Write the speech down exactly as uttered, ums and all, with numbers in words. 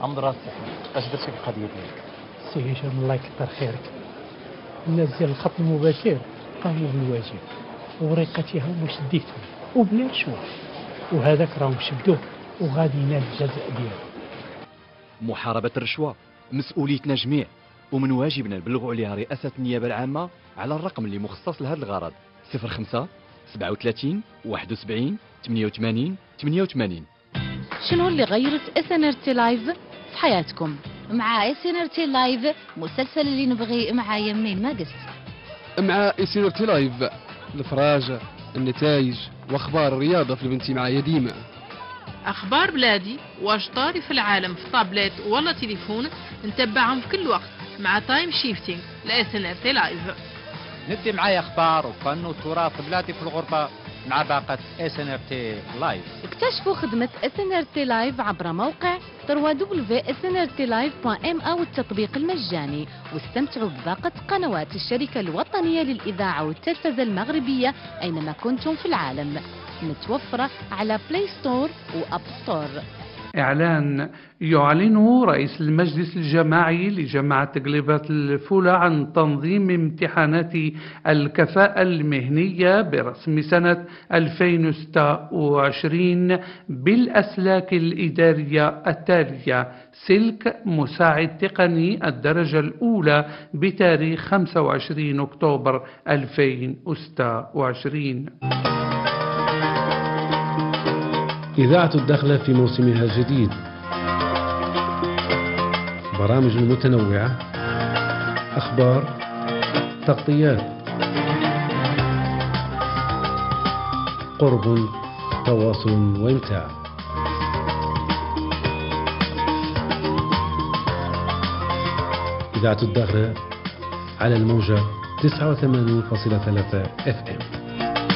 عمد راسك اش درتي في القضيه ديالك؟ سي هشام الله يكثر خيرك، الناس ديال الخط المباشر قاموا بالواجب وورقتها هما شديتهم وبلا شوا، وهذاك راهم شدوه وغادي ينال الجزاء ديالو. محاربة الرشوة مسؤوليتنا جميع، ومن واجبنا نبلغوا عليها رئاسة النيابة العامة على الرقم اللي مخصص لهذا الغرض صفر خمسة سبعة وثلاثين واحد وسبعين ثمانية وثمانين ثمانية وثمانين. شنو اللي غيرت اس ان ار تي لايف في حياتكم؟ مع اس ان ار تي لايف مسلسل اللي نبغي مع يمين ما قست. مع اس ان ار تي لايف الفراجة، النتائج واخبار الرياضة في البنتي معايا ديما. اخبار بلادي واش طاري في العالم في طابلت ولا تليفون نتبعهم في كل وقت مع تايم شيفتينج لاس ان ار تي لايف. ندي معايا اخبار وفن وتراث بلادي في الغربه مع باقه اس ان ار تي لايف. اكتشفوا خدمة اس ان ار تي لايف عبر موقع دبليو دبليو دبليو دوت اس ان ار تي لايف دوت ام او التطبيق المجاني، واستمتعوا بباقة قنوات الشركة الوطنية للإذاعة والتلفزة المغربية أينما كنتم في العالم، متوفرة على بلاي ستور وأب ستور. إعلان يعلن رئيس المجلس الجماعي لجامعة تقليبات الفولة عن تنظيم امتحانات الكفاءة المهنية برسم سنة ألفين وستة وعشرين بالأسلاك الإدارية التالية: سلك مساعد تقني الدرجة الأولى بتاريخ خمسة وعشرين أكتوبر ألفين وستة وعشرين. إذاعة الدخلة في موسمها الجديد، برامج متنوعة، أخبار، تغطيات، قرب، تواصل وإمتاع. إذاعة الدخلة على الموجة تسعة وثمانين فاصلة ثلاثة اف ام.